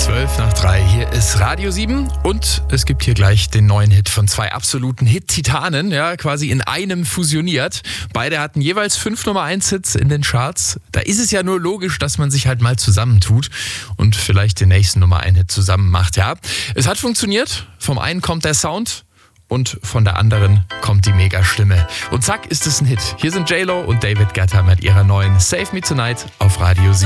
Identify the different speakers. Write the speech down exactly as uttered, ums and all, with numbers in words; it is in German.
Speaker 1: zwölf nach drei. Hier ist Radio sieben und es gibt hier gleich den neuen Hit von zwei absoluten Hit-Titanen, ja, quasi in einem fusioniert. Beide hatten jeweils fünf Nummer eins Hits in den Charts. Da ist es ja nur logisch, dass man sich halt mal zusammentut und vielleicht den nächsten Nummer eins Hit zusammen macht, ja. Es hat funktioniert. Vom einen kommt der Sound und von der anderen kommt die Megastimme. Und zack, ist es ein Hit. Hier sind J-Lo und David Guetta mit ihrer neuen Save Me Tonight auf Radio sieben.